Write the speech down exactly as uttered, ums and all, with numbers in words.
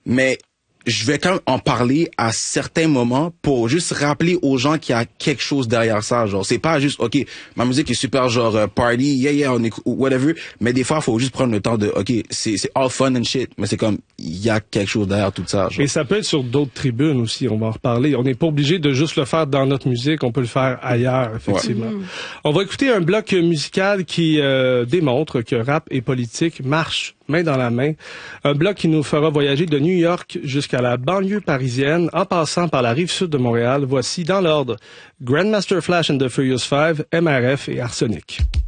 mais je vais quand même en parler à certains moments pour juste rappeler aux gens qu'il y a quelque chose derrière ça. Genre, c'est pas juste, OK, ma musique est super genre uh, party, yeah, yeah, on est whatever, mais des fois, il faut juste prendre le temps de, OK, c'est c'est all fun and shit, mais c'est comme, il y a quelque chose derrière tout ça. Genre. Et ça peut être sur d'autres tribunes aussi, on va en reparler. On n'est pas obligé de juste le faire dans notre musique, on peut le faire ailleurs, effectivement. Ouais. On va écouter un bloc musical qui euh, démontre que rap et politique marchent main dans la main. Un bloc qui nous fera voyager de New York jusqu'à la banlieue parisienne, en passant par la rive sud de Montréal. Voici dans l'ordre Grandmaster Flash and the Furious Five, M R F et Arsenic.